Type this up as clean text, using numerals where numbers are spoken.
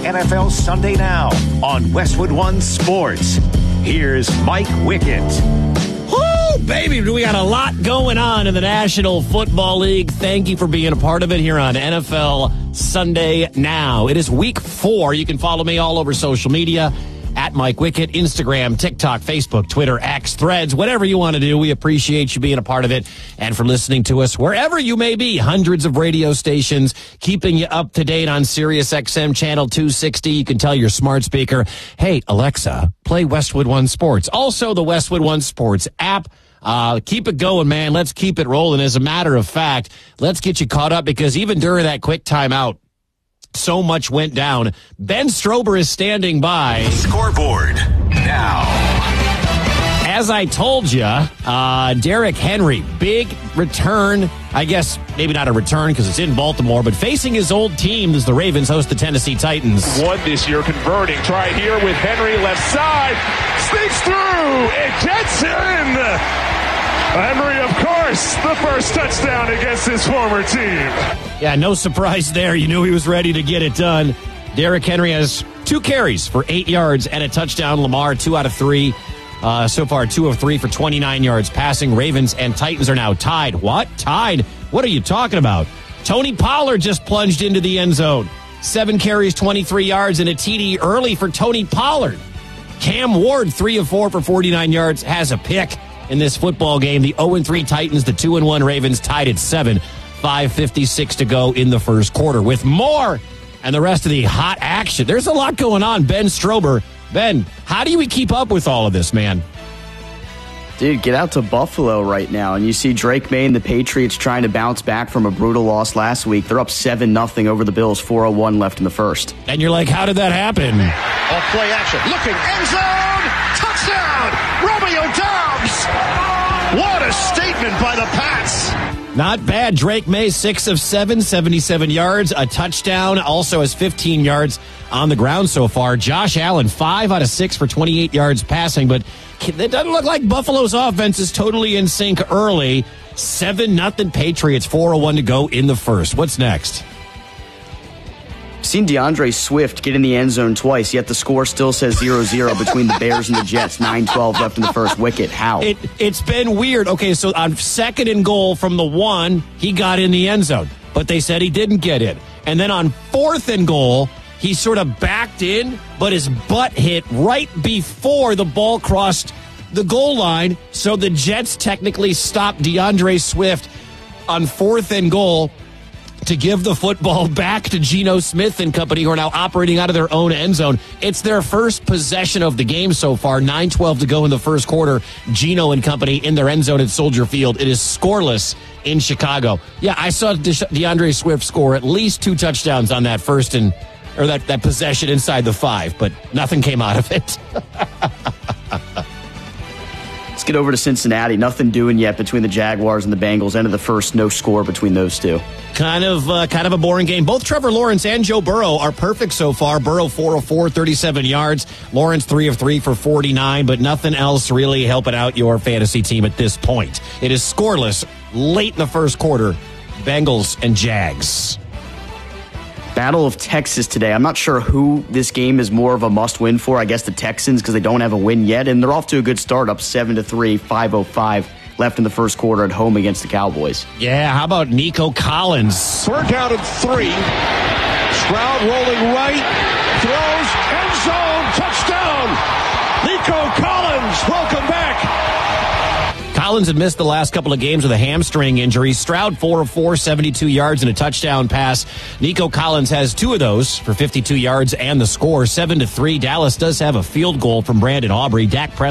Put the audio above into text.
NFL Sunday Now on Westwood One Sports. Here's Mike Wickett. Woo, baby, we got a lot going on in the National Football League. Thank you for being a part of it here on NFL Sunday Now. It is week 4. You can follow me all over social media at Mike Wickett, Instagram, TikTok, Facebook, Twitter, X, Threads, whatever you want to do. We appreciate you being a part of it and for listening to us wherever you may be. Hundreds of radio stations keeping you up to date on Sirius XM Channel 260. You can tell your smart speaker, hey, Alexa, play Westwood One Sports. Also, the Westwood One Sports app. Keep it going, man. Let's keep it rolling. As a matter of fact, let's get you caught up because even during that quick timeout, so much went down. Ben Strober is standing by. Scoreboard now. As I told you, Derrick Henry, big return. I guess maybe not a return because it's in Baltimore, but facing his old team as the Ravens host the Tennessee Titans. One this year converting. Try here with Henry left side. Sneaks through. It gets in. Henry, of course, the first touchdown against his former team. Yeah, no surprise there. You knew he was ready to get it done. Derrick Henry has 2 carries for 8 yards and a touchdown. Lamar, 2 out of 3. So far, 2 of 3 for 29 yards passing. Ravens and Titans are now tied. What? Tied? What are you talking about? Tony Pollard just plunged into the end zone. 7 carries, 23 yards, and a TD early for Tony Pollard. Cam Ward, 3 of 4 for 49 yards, has a pick in this football game. The 0-3 Titans, the 2-1 Ravens tied at 7. 5:56 to go in the first quarter. With more and the rest of the hot action, there's a lot going on. Ben Strober. Ben, how do we keep up with all of this, man? Dude, get out to Buffalo right now, and you see Drake May and the Patriots trying to bounce back from a brutal loss last week. They're up 7-0 over the Bills, 4:01 left in the first. And you're like, how did that happen? Off play action, looking, end zone, touchdown, Romeo Doubs! What a statement by the Pats! Not bad. Drake May, 6 of 7, 77 yards, a touchdown, also has 15 yards on the ground so far. Josh Allen, 5 out of 6 for 28 yards passing, but it doesn't look like Buffalo's offense is totally in sync early. 7-0 Patriots, 4:01 to go in the first. What's next? Seen DeAndre Swift get in the end zone twice, yet the score still says 0-0 between the Bears and the Jets. 9-12 left in the first. Wicket. How? It's been weird. Okay, so on 2nd and goal from the 1, he got in the end zone, but they said he didn't get in. And then on 4th and goal, he sort of backed in, but his butt hit right before the ball crossed the goal line. So the Jets technically stopped DeAndre Swift on 4th and goal to give the football back to Geno Smith and company, who are now operating out of their own end zone. It's their first possession of the game so far. 9:12 to go in the first quarter. Geno and company in their end zone at Soldier Field. It is scoreless in Chicago. Yeah, I saw DeAndre Swift score at least 2 touchdowns on that that possession inside the 5, but nothing came out of it. Let's get over to Cincinnati. Nothing doing yet between the Jaguars and the Bengals. End of the first, no score between those two. Kind of a boring game. Both Trevor Lawrence and Joe Burrow are perfect so far. Burrow 4 of 4, 37 yards. Lawrence 3 of 3 for 49, but nothing else really helping out your fantasy team at this point. It is scoreless late in the first quarter. Bengals and Jags. Battle of Texas today. I'm not sure who this game is more of a must-win for. I guess the Texans, because they don't have a win yet, and they're off to a good start, up 7-3, 5:05 left in the first quarter at home against the Cowboys. Yeah, how about Nico Collins? 3rd down and 3. Stroud rolling right, throws, end zone, touchdown! Nico Collins, welcome back! Collins had missed the last couple of games with a hamstring injury. Stroud 4 of 4, 72 yards and a touchdown pass. Nico Collins has 2 of those for 52 yards and the score. 7-3. Dallas does have a field goal from Brandon Aubrey. Dak Prescott